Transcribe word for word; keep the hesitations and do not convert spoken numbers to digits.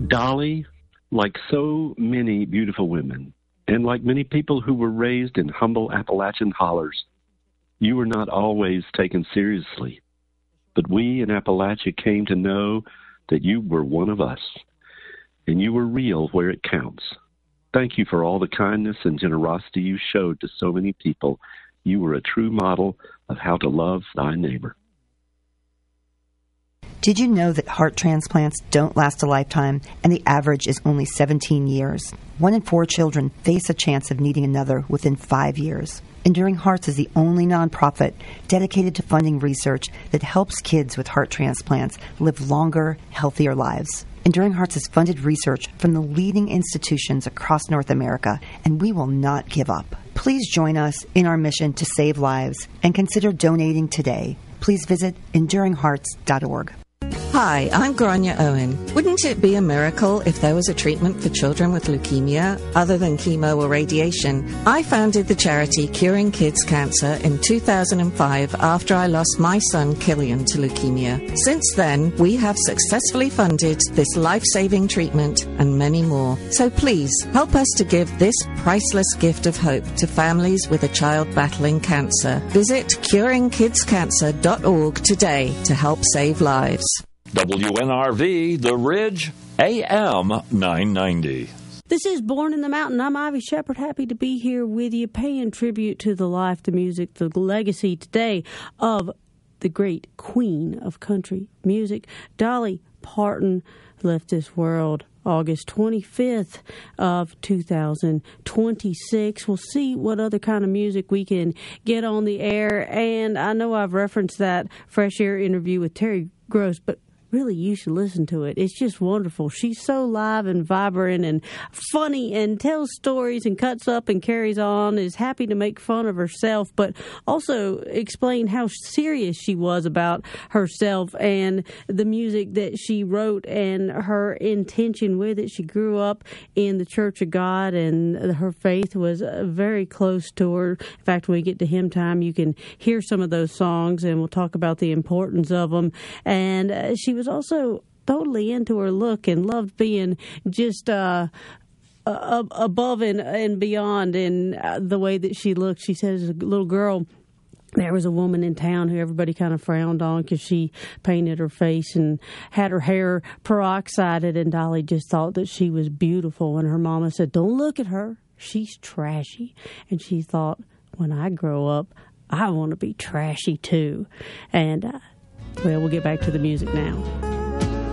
Dolly, like so many beautiful women, and like many people who were raised in humble Appalachian hollers, you were not always taken seriously. But we in Appalachia came to know that you were one of us, and you were real where it counts. Thank you for all the kindness and generosity you showed to so many people. You were a true model of how to love thy neighbor. Did you know that heart transplants don't last a lifetime and the average is only seventeen years? One in four children face a chance of needing another within five years. Enduring Hearts is the only nonprofit dedicated to funding research that helps kids with heart transplants live longer, healthier lives. Enduring Hearts has funded research from the leading institutions across North America, and we will not give up. Please join us in our mission to save lives and consider donating today. Please visit enduring hearts dot org. Hi, I'm Grania Owen. Wouldn't it be a miracle if there was a treatment for children with leukemia other than chemo or radiation? I founded the charity Curing Kids Cancer in two thousand five after I lost my son Killian to leukemia. Since then, we have successfully funded this life-saving treatment and many more. So please, help us to give this priceless gift of hope to families with a child battling cancer. Visit curing kids cancer dot org today to help save lives. W N R V, The Ridge, A M nine ninety. This is Born in the Mountain. I'm Ivy Shepard, happy to be here with you, paying tribute to the life, the music, the legacy today of the great queen of country music, Dolly Parton, left this world August twenty-fifth of two thousand twenty-six. We'll see what other kind of music we can get on the air. And I know I've referenced that Fresh Air interview with Terry Gross, but really, you should listen to it. It's just wonderful. She's so live and vibrant and funny and tells stories and cuts up and carries on, is happy to make fun of herself, but also explain how serious she was about herself and the music that she wrote and her intention with it. She grew up in the Church of God, and her faith was very close to her. In fact, when we get to Hymn Time, you can hear some of those songs, and we'll talk about the importance of them. And uh, she was was also totally into her look and loved being just uh, uh, above and, and beyond in uh, the way that she looked. She said as a little girl, there was a woman in town who everybody kind of frowned on because she painted her face and had her hair peroxided, and Dolly just thought that she was beautiful. And her mama said, "Don't look at her. She's trashy." And she thought, when I grow up, I want to be trashy too. And uh, well, we'll get back to the music now.